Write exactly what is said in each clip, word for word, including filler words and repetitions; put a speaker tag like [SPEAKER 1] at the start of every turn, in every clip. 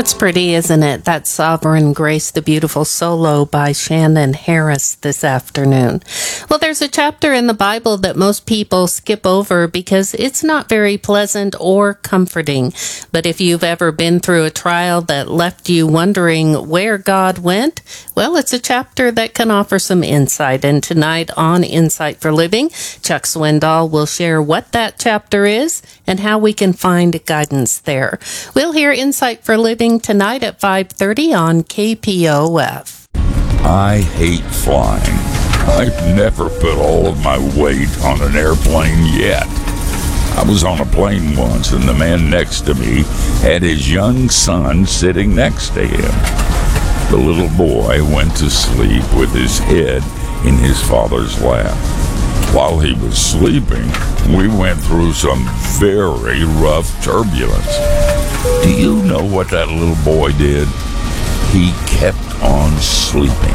[SPEAKER 1] It's pretty, isn't it? That Sovereign Grace, the beautiful solo by Shannon Harris this afternoon. Well, there's a chapter in the Bible that most people skip over because it's not very pleasant or comforting. But if you've ever been through a trial that left you wondering where God went, well, it's a chapter that can offer some insight. And tonight on Insight for Living, Chuck Swindoll will share what that chapter is and how we can find guidance there. We'll hear Insight for Living tonight at five thirty on K P O F.
[SPEAKER 2] I hate flying. I've never put all of my weight on an airplane yet. I was on a plane once, and the man next to me had his young son sitting next to him. The little boy went to sleep with his head in his father's lap. While he was sleeping, we went through some very rough turbulence. Do you know what that little boy did? He kept on sleeping.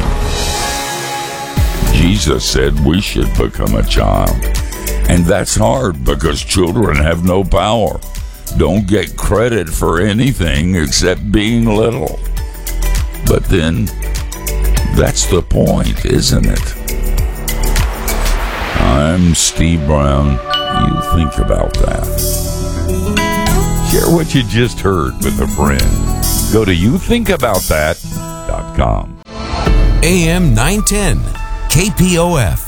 [SPEAKER 2] Jesus said we should become a child. And that's hard because children have no power. Don't get credit for anything except being little. But then, that's the point, isn't it? I'm Steve Brown. You think about that. Share what you just heard with a friend. Go to you think about that dot com.
[SPEAKER 3] A M nine ten, K P O F.